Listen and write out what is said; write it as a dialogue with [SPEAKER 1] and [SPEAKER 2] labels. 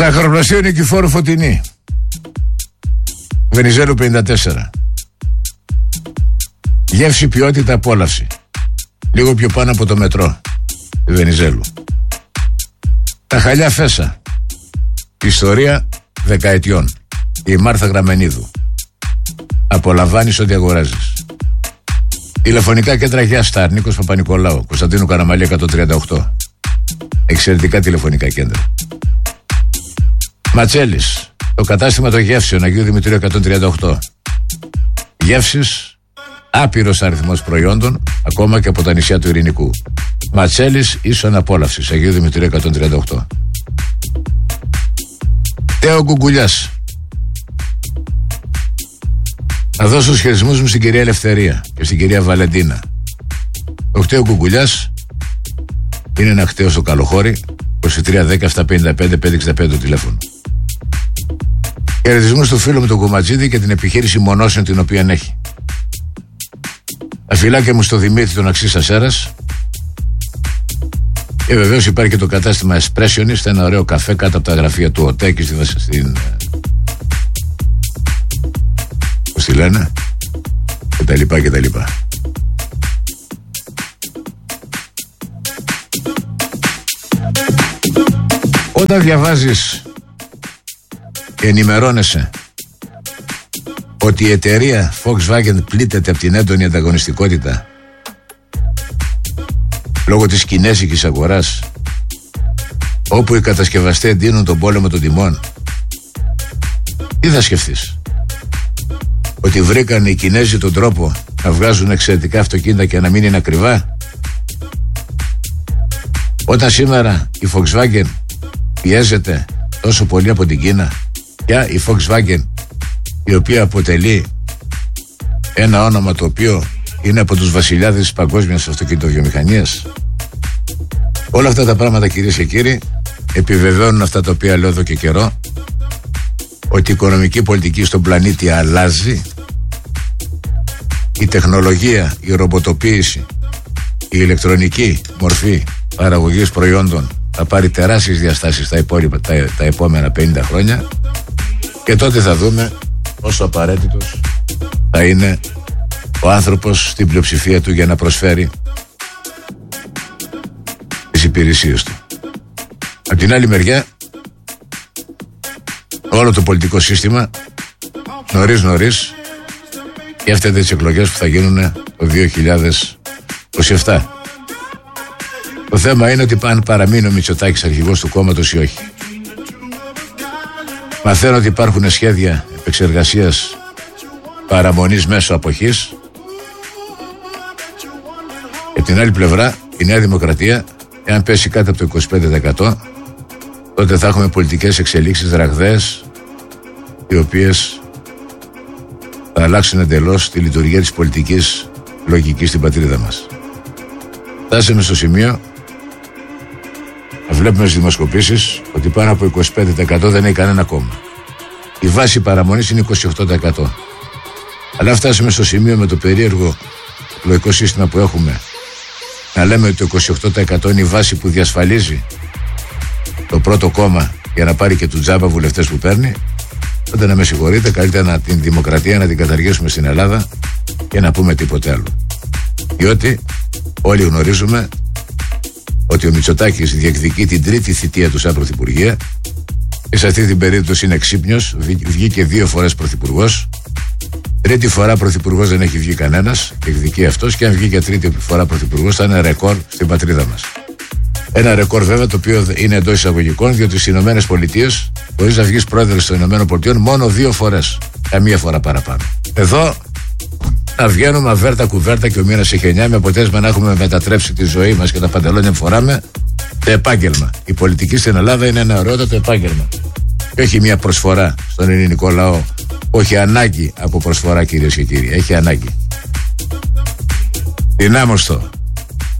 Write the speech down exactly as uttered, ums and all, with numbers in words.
[SPEAKER 1] Ζαχαροπλαστείο Νικηφόρου Φωτεινή, Βενιζέλου πενήντα τέσσερα. Γεύση, ποιότητα, απόλαυση. Λίγο πιο πάνω από το μετρό του Βενιζέλου. Τα Χαλιά Φέσα. Ιστορία δεκαετιών. Η Μάρθα Γραμμενίδου. Απολαμβάνεις ό,τι αγοράζεις. Τηλεφωνικά κέντρα Γεια Σταρ, Νίκος Παπα-Νικολάου, Κωνσταντίνου Καραμαλή εκατόν τριάντα οκτώ. Εξαιρετικά τηλεφωνικά κέντρα. Ματσέλης, το κατάστημα των γεύσεων, Αγίου Δημητρίου εκατόν τριάντα οκτώ. Γεύσεις, άπειρος αριθμός προϊόντων, ακόμα και από τα νησιά του Ειρηνικού. Ματσέλης ίσον απόλαυσης, Αγίου Δημητρίου εκατόν τριάντα οκτώ. Τέο Γκουγκουλιάς. Θα δώσω τους χειρισμούς μου στην κυρία Ελευθερία και στην κυρία Βαλεντίνα. Το κτέο Γκουγκουλιάς είναι ένα κτέο στο Καλοχώρι, είκοσι τρία δέκα επτακόσια πενήντα πέντε πεντακόσια εξήντα πέντε το τηλέφωνο. Χαιρετισμούς του φίλου μου τον Κομματζίδη και την επιχείρηση μονώσεων την οποία έχει. Τα φιλάκια μου στο Δημήτρη τον Αξής Ασέρας. Και βεβαίως υπάρχει και το κατάστημα Espressionist, ένα ωραίο καφέ κάτω από τα γραφεία του ΟΤΕ και στην, στην πώς τη λένε και τα λοιπά και τα λοιπά. Όταν διαβάζεις και ενημερώνεσαι ότι η εταιρεία Volkswagen πλήττεται από την έντονη ανταγωνιστικότητα λόγω της κινέζικης αγοράς, όπου οι κατασκευαστές εντείνουν τον πόλεμο των τιμών, τι θα σκεφτείς? Ότι βρήκαν οι Κινέζοι τον τρόπο να βγάζουν εξαιρετικά αυτοκίνητα και να μην είναι ακριβά? Όταν σήμερα η Volkswagen πιέζεται τόσο πολύ από την Κίνα, πια η Volkswagen, η οποία αποτελεί ένα όνομα το οποίο είναι από τους βασιλιάδες της παγκόσμιας αυτοκινητοβιομηχανίας. Όλα αυτά τα πράγματα, κυρίες και κύριοι, επιβεβαιώνουν αυτά τα οποία λέω εδώ και καιρό, ότι η οικονομική πολιτική στον πλανήτη αλλάζει. Η τεχνολογία, η ρομποτοποίηση, η ηλεκτρονική μορφή παραγωγής προϊόντων θα πάρει τεράστιες διαστάσεις τα, υπόλοιπα, τα, τα επόμενα πενήντα χρόνια, και τότε θα δούμε πόσο απαραίτητος θα είναι ο άνθρωπος στην πλειοψηφία του για να προσφέρει τις υπηρεσίες του. Από την άλλη μεριά, όλο το πολιτικό σύστημα νωρίς νωρίς σκέφτεται τις εκλογές που θα γίνουν το δύο χιλιάδες είκοσι επτά. Το θέμα είναι ότι αν παραμείνει ο Μητσοτάκης αρχηγός του κόμματος ή όχι. Μαθαίνω ότι υπάρχουν σχέδια επεξεργασίας παραμονής μέσω αποχής. Και την άλλη πλευρά, η Νέα Δημοκρατία, εάν πέσει κάτω από το είκοσι πέντε τοις εκατό, τότε θα έχουμε πολιτικές εξελίξεις ραγδαίες, οι οποίες θα αλλάξουν εντελώς τη λειτουργία της πολιτικής λογικής στην πατρίδα μας. Φτάσαμε στο σημείο να βλέπουμε στις δημοσκοπήσεις ότι πάνω από είκοσι πέντε τοις εκατό δεν έχει κανένα κόμμα. Η βάση παραμονής είναι είκοσι οκτώ τοις εκατό. Αλλά φτάσαμε στο σημείο με το περίεργο εκλογικό σύστημα που έχουμε να λέμε ότι το είκοσι οκτώ τοις εκατό είναι η βάση που διασφαλίζει το πρώτο κόμμα για να πάρει και του τζάμπα βουλευτές που παίρνει. Τότε να με συγχωρείτε, καλύτερα να την δημοκρατία να την καταργήσουμε στην Ελλάδα και να πούμε τίποτε άλλο. Διότι όλοι γνωρίζουμε ότι ο Μητσοτάκης διεκδικεί την τρίτη θητεία του σαν πρωθυπουργία και σε αυτή την περίπτωση είναι εξύπνιος, βγήκε δύο φορές πρωθυπουργός. Τρίτη φορά πρωθυπουργός δεν έχει βγει κανένας, εκδικεί αυτός, και αν βγει και τρίτη φορά πρωθυπουργός θα είναι ρεκόρ στην πατρίδα μας. Ένα ρεκόρ βέβαια το οποίο είναι εντός εισαγωγικών, διότι στις Ηνωμένες Πολιτείες μπορείς να βγεις πρόεδρος των Ηνωμένων Πολιτείων μόνο δύο φορές, καμία φορά παραπάνω. Εδώ να βγαίνουμε αβέρτα κουβέρτα και ο μήνας έχει εννιά, με αποτέλεσμα να έχουμε μετατρέψει τη ζωή μας και τα παντελόνια που φοράμε σε επάγγελμα. Η πολιτική στην Ελλάδα είναι ένα ωραιότατο επάγγελμα και όχι μια προσφορά στον ελληνικό λαό. Όχι ανάγκη από προσφορά, κυρίες και κύριοι, έχει ανάγκη. Δυνάμωστο.